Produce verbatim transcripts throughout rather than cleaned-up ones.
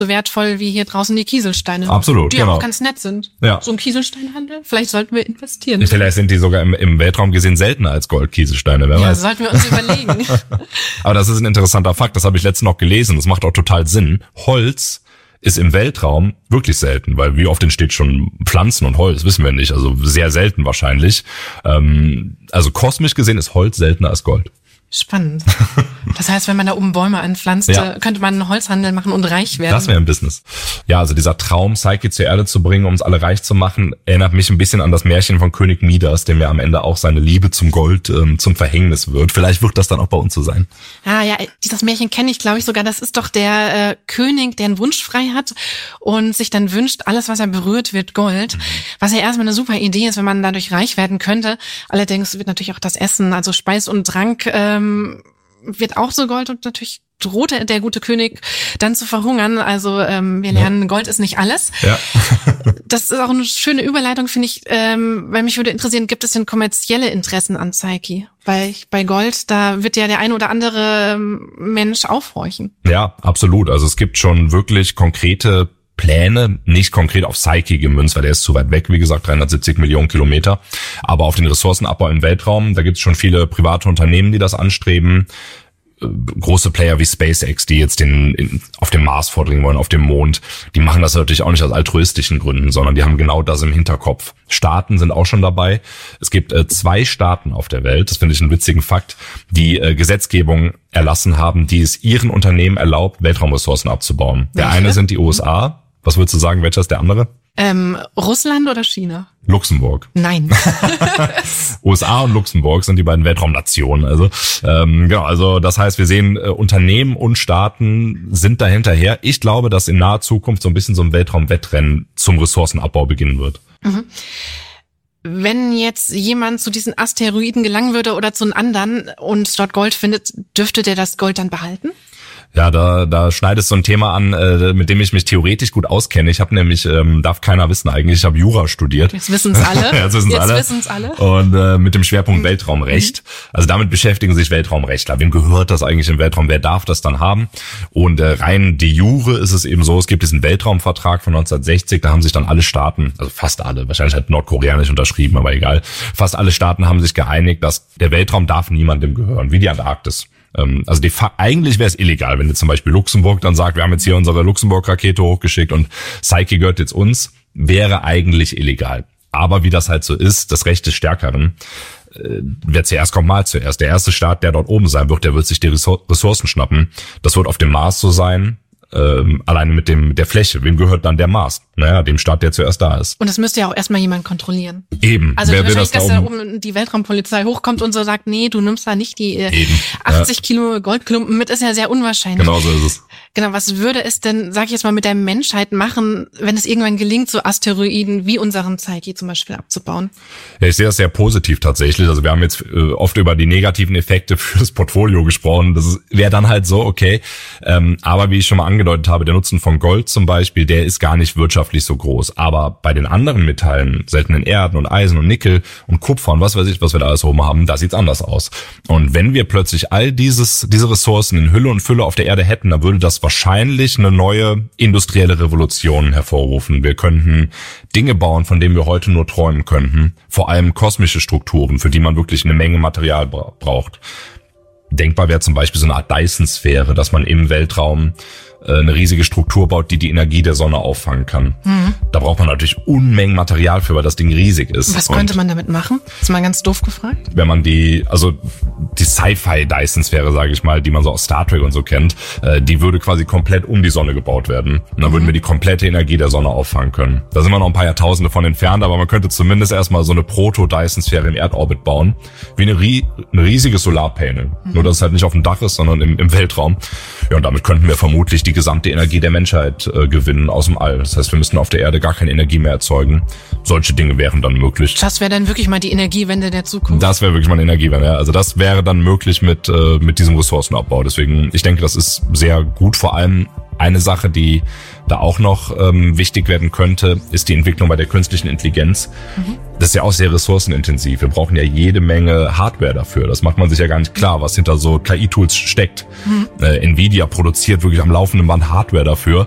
so wertvoll wie hier draußen die Kieselsteine. Absolut, die genau. auch ganz nett sind. Ja. So ein Kieselsteinhandel, vielleicht sollten wir investieren. Vielleicht sind die sogar im, im Weltraum gesehen seltener als Goldkieselsteine, wer ja, weiß. sollten wir uns überlegen. Aber das ist ein interessanter Fakt, das habe ich letztens noch gelesen, das macht auch total Sinn. Holz ist im Weltraum wirklich selten, weil wie oft entsteht schon Pflanzen und Holz, wissen wir nicht, also sehr selten wahrscheinlich. Ähm, also kosmisch gesehen ist Holz seltener als Gold. Spannend. Das heißt, wenn man da oben Bäume anpflanzt, Ja. könnte man einen Holzhandel machen und reich werden. Das wäre ein Business. Ja, also dieser Traum, Psyche zur Erde zu bringen, um uns alle reich zu machen, erinnert mich ein bisschen an das Märchen von König Midas, dem ja am Ende auch seine Liebe zum Gold ähm, zum Verhängnis wird. Vielleicht wird das dann auch bei uns so sein. Ah ja, dieses Märchen kenne ich, glaube ich, sogar. Das ist doch der äh, König, der einen Wunsch frei hat und sich dann wünscht, alles, was er berührt, wird Gold. Mhm. Was ja erstmal eine super Idee ist, wenn man dadurch reich werden könnte. Allerdings wird natürlich auch das Essen, also Speis und Trank, ähm, wird auch so Gold und natürlich droht der gute König dann zu verhungern. Also ähm, wir lernen, ja. Gold ist nicht alles. Ja. Das ist auch eine schöne Überleitung, finde ich, ähm, weil mich würde interessieren, gibt es denn kommerzielle Interessen an Psyche? Weil bei Gold, da wird ja der ein oder andere Mensch aufhorchen. Ja, absolut. Also es gibt schon wirklich konkrete Pläne, nicht konkret auf Psyche gemünzt, weil der ist zu weit weg, wie gesagt, dreihundertsiebzig Millionen Kilometer, aber auf den Ressourcenabbau im Weltraum, da gibt es schon viele private Unternehmen, die das anstreben, große Player wie SpaceX, die jetzt den in, auf dem Mars vordringen wollen, auf dem Mond, die machen das natürlich auch nicht aus altruistischen Gründen, sondern die haben genau das im Hinterkopf. Staaten sind auch schon dabei. Es gibt äh, zwei Staaten auf der Welt, das finde ich einen witzigen Fakt, die äh, Gesetzgebung erlassen haben, die es ihren Unternehmen erlaubt, Weltraumressourcen abzubauen. Welche? Der eine sind die U S A. Was würdest du sagen, welcher ist der andere? Ähm, Russland oder China? Luxemburg. Nein. U S A und Luxemburg sind die beiden Weltraumnationen. Also ähm, genau, also das heißt, wir sehen, äh, Unternehmen und Staaten sind da hinterher. Ich glaube, dass in naher Zukunft so ein bisschen so ein Weltraumwettrennen zum Ressourcenabbau beginnen wird. Mhm. Wenn jetzt jemand zu diesen Asteroiden gelangen würde oder zu einem anderen und dort Gold findet, dürfte der das Gold dann behalten? Ja, da da schneidest so ein Thema an, äh, mit dem ich mich theoretisch gut auskenne. Ich habe nämlich, ähm, darf keiner wissen eigentlich, ich habe Jura studiert. Jetzt wissen es alle. Jetzt wissen es alle. wissen's alle. Und äh, mit dem Schwerpunkt mhm. Weltraumrecht. Also damit beschäftigen sich Weltraumrechtler. Wem gehört das eigentlich im Weltraum? Wer darf das dann haben? Und äh, rein de jure ist es eben so, es gibt diesen Weltraumvertrag von neunzehnhundertsechzig, da haben sich dann alle Staaten, also fast alle, wahrscheinlich hat Nordkorea nicht unterschrieben, aber egal, fast alle Staaten haben sich geeinigt, dass der Weltraum darf niemandem gehören, wie die Antarktis. Also die, eigentlich wäre es illegal, wenn jetzt zum Beispiel Luxemburg dann sagt, wir haben jetzt hier unsere Luxemburg-Rakete hochgeschickt und Psyche gehört jetzt uns, wäre eigentlich illegal. Aber wie das halt so ist, das Recht des Stärkeren, äh, wer zuerst kommt, mal zuerst. Der erste Staat, der dort oben sein wird, der wird sich die Ressourcen schnappen. Das wird auf dem Mars so sein. Ähm, alleine mit dem mit der Fläche. Wem gehört dann der Mars? Naja, dem Staat, der zuerst da ist. Und das müsste ja auch erstmal jemand kontrollieren. Eben. Also wer will das dass da da oben? oben die Weltraumpolizei hochkommt und so sagt, nee, du nimmst da nicht die äh, Eben. achtzig Ja. Kilo Goldklumpen mit, ist ja sehr unwahrscheinlich. Genau so ist es. Genau, was würde es denn, sag ich jetzt mal, mit der Menschheit machen, wenn es irgendwann gelingt, so Asteroiden wie unseren Psyche zum Beispiel abzubauen? Ja, ich sehe das sehr positiv tatsächlich. Also wir haben jetzt äh, oft über die negativen Effekte für das Portfolio gesprochen. Das wäre dann halt so, okay. Ähm, aber wie ich schon mal angedeutet habe, der Nutzen von Gold zum Beispiel, der ist gar nicht wirtschaftlich so groß. Aber bei den anderen Metallen, seltenen Erden und Eisen und Nickel und Kupfer und was weiß ich, was wir da alles oben haben, da sieht's anders aus. Und wenn wir plötzlich all dieses diese Ressourcen in Hülle und Fülle auf der Erde hätten, dann würde das wahrscheinlich eine neue industrielle Revolution hervorrufen. Wir könnten Dinge bauen, von denen wir heute nur träumen könnten. Vor allem kosmische Strukturen, für die man wirklich eine Menge Material bra- braucht. Denkbar wäre zum Beispiel so eine Art Dyson-Sphäre, dass man im Weltraum äh, eine riesige Struktur baut, die die Energie der Sonne auffangen kann. Mhm. Da braucht man natürlich Unmengen Material für, weil das Ding riesig ist. Was könnte man damit machen? Ist mal ganz doof gefragt. Wenn man die, also die Sci-Fi-Dyson-Sphäre, sage ich mal, die man so aus Star Trek und so kennt, äh, die würde quasi komplett um die Sonne gebaut werden. Und dann mhm. würden wir die komplette Energie der Sonne auffangen können. Da sind wir noch ein paar Jahrtausende von entfernt, aber man könnte zumindest erstmal so eine Proto-Dyson-Sphäre im Erdorbit bauen, wie eine, rie- ein riesiges Solarpanel. Mhm. Nur, dass es halt nicht auf dem Dach ist, sondern im, im Weltraum. Ja, und damit könnten wir vermutlich die gesamte Energie der Menschheit äh, gewinnen aus dem All. Das heißt, wir müssten auf der Erde gar keine Energie mehr erzeugen. Solche Dinge wären dann möglich. Das wäre dann wirklich mal die Energiewende der Zukunft. Das wäre wirklich mal eine Energiewende, ja. Also das wäre dann möglich mit äh, mit diesem Ressourcenabbau. Deswegen, ich denke, das ist sehr gut. Vor allem eine Sache, die da auch noch ähm, wichtig werden könnte, ist die Entwicklung bei der künstlichen Intelligenz. Mhm. Das ist ja auch sehr ressourcenintensiv. Wir brauchen ja jede Menge Hardware dafür. Das macht man sich ja gar nicht klar, was hinter so K I-Tools steckt. Mhm. Äh, Nvidia produziert wirklich am laufenden Band Hardware dafür.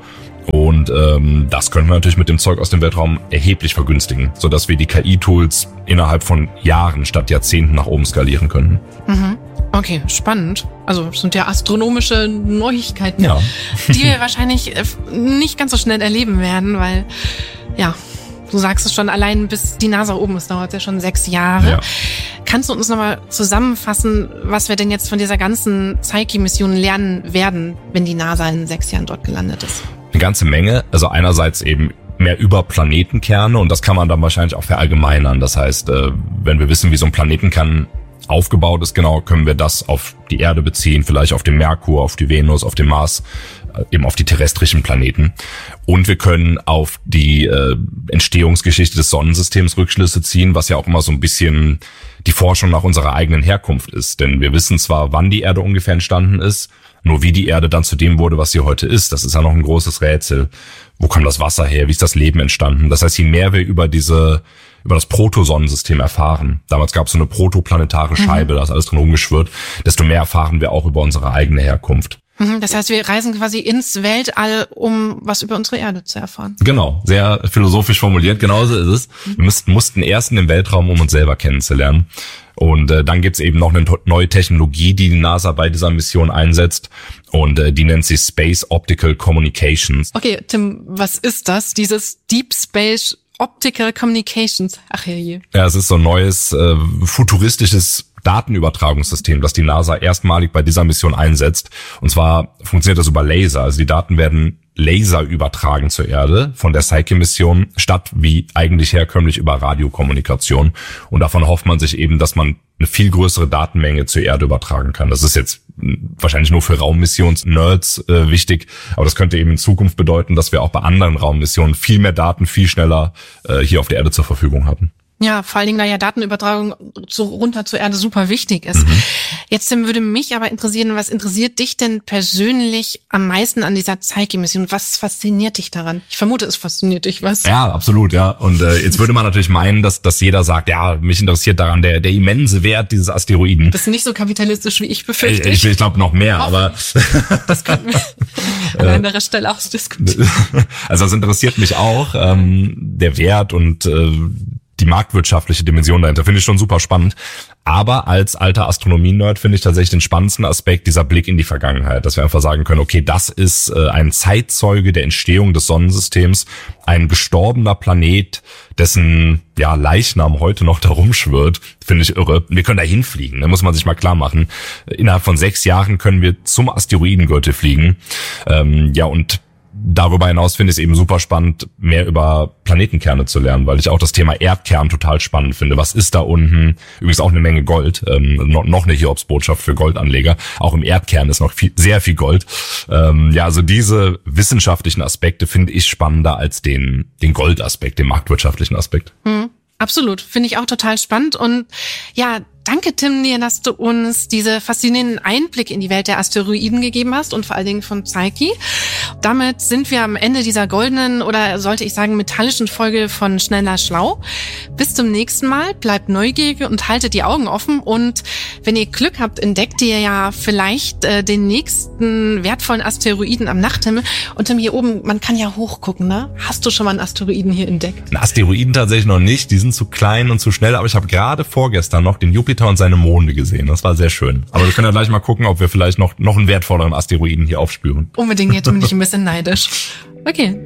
Und ähm, das können wir natürlich mit dem Zeug aus dem Weltraum erheblich vergünstigen, sodass wir die K I-Tools innerhalb von Jahren statt Jahrzehnten nach oben skalieren können. Mhm. Okay, spannend. Also es sind ja astronomische Neuigkeiten, ja. die wir wahrscheinlich nicht ganz so schnell erleben werden, weil, ja, du sagst es schon, allein bis die NASA oben ist, dauert ja schon sechs Jahre. Ja. Kannst du uns nochmal zusammenfassen, was wir denn jetzt von dieser ganzen Psyche-Mission lernen werden, wenn die NASA in sechs Jahren dort gelandet ist? Eine ganze Menge. Also einerseits eben mehr über Planetenkerne und das kann man dann wahrscheinlich auch verallgemeinern. Das heißt, wenn wir wissen, wie so ein Planetenkern aufgebaut ist, genau, können wir das auf die Erde beziehen, vielleicht auf den Merkur, auf die Venus, auf den Mars, eben auf die terrestrischen Planeten. Und wir können auf die äh, Entstehungsgeschichte des Sonnensystems Rückschlüsse ziehen, was ja auch immer so ein bisschen die Forschung nach unserer eigenen Herkunft ist. Denn wir wissen zwar, wann die Erde ungefähr entstanden ist, nur wie die Erde dann zu dem wurde, was sie heute ist, das ist ja noch ein großes Rätsel. Wo kommt das Wasser her? Wie ist das Leben entstanden? Das heißt, je mehr wir über diese über das Protosonnensystem erfahren. Damals gab es so eine protoplanetare Scheibe, mhm. da ist alles drin rumgeschwirrt. Desto mehr erfahren wir auch über unsere eigene Herkunft. Das heißt, wir reisen quasi ins Weltall, um was über unsere Erde zu erfahren. Genau, sehr philosophisch formuliert, genauso ist es. Mhm. Wir müssten, mussten erst in den Weltraum, um uns selber kennenzulernen. Und äh, dann gibt's eben noch eine neue Technologie, die die NASA bei dieser Mission einsetzt. Und äh, die nennt sich Space Optical Communications. Okay, Tim, was ist das? Dieses Deep Space Optical Communications. Ach herrje. Ja, es ist so ein neues, äh, futuristisches Datenübertragungssystem, das die NASA erstmalig bei dieser Mission einsetzt. Und zwar funktioniert das über Laser. Also die Daten werden Laser übertragen zur Erde von der Psyche-Mission, statt wie eigentlich herkömmlich über Radiokommunikation. Und davon hofft man sich eben, dass man eine viel größere Datenmenge zur Erde übertragen kann. Das ist jetzt wahrscheinlich nur für Raummissions-Nerds äh, wichtig, aber das könnte eben in Zukunft bedeuten, dass wir auch bei anderen Raummissionen viel mehr Daten viel schneller äh, hier auf der Erde zur Verfügung haben. Ja, vor allen Dingen, da ja Datenübertragung so runter zur Erde super wichtig ist. Mhm. Jetzt Tim, würde mich aber interessieren, was interessiert dich denn persönlich am meisten an dieser Psyche-Mission? Was fasziniert dich daran? Ich vermute, es fasziniert dich, was? Ja, absolut, ja. Und äh, jetzt würde man natürlich meinen, dass dass jeder sagt, ja, mich interessiert daran der der immense Wert dieses Asteroiden. Das ist nicht so kapitalistisch, wie ich befürchte. Ich, ich glaube noch mehr, oh, aber das könnten wir an anderer Stelle ausdiskutieren. Also das interessiert mich auch, ähm, der Wert und äh, die marktwirtschaftliche Dimension dahinter finde ich schon super spannend. Aber als alter Astronomie-Nerd finde ich tatsächlich den spannendsten Aspekt dieser Blick in die Vergangenheit, dass wir einfach sagen können, okay, das ist äh, ein Zeitzeuge der Entstehung des Sonnensystems, ein gestorbener Planet, dessen ja Leichnam heute noch da rumschwirrt, finde ich irre. Wir können da hinfliegen, da muss man sich mal klar machen. Innerhalb von sechs Jahren können wir zum Asteroidengürtel fliegen. Ähm, ja, und darüber hinaus finde ich es eben super spannend, mehr über Planetenkerne zu lernen, weil ich auch das Thema Erdkern total spannend finde. Was ist da unten? Übrigens auch eine Menge Gold. Ähm, noch eine Hiobsbotschaft für Goldanleger. Auch im Erdkern ist noch viel, sehr viel Gold. Ähm, ja, also diese wissenschaftlichen Aspekte finde ich spannender als den, den Goldaspekt, den marktwirtschaftlichen Aspekt. Mhm. Absolut, finde ich auch total spannend und ja, danke Tim dir, dass du uns diese faszinierenden Einblicke in die Welt der Asteroiden gegeben hast und vor allen Dingen von Psyche. Damit sind wir am Ende dieser goldenen oder sollte ich sagen metallischen Folge von Schneller Schlau. Bis zum nächsten Mal, bleibt neugierig und haltet die Augen offen und wenn ihr Glück habt, entdeckt ihr ja vielleicht äh, den nächsten wertvollen Asteroiden am Nachthimmel und Tim, hier oben, man kann ja hochgucken, ne? Hast du schon mal einen Asteroiden hier entdeckt? Einen Asteroiden tatsächlich noch nicht, die sind zu klein und zu schnell, aber ich habe gerade vorgestern noch den Jupiter und seine Monde gesehen. Das war sehr schön. Aber wir können ja gleich mal gucken, ob wir vielleicht noch noch einen wertvolleren Asteroiden hier aufspüren. Unbedingt, jetzt bin ich ein bisschen neidisch. Okay,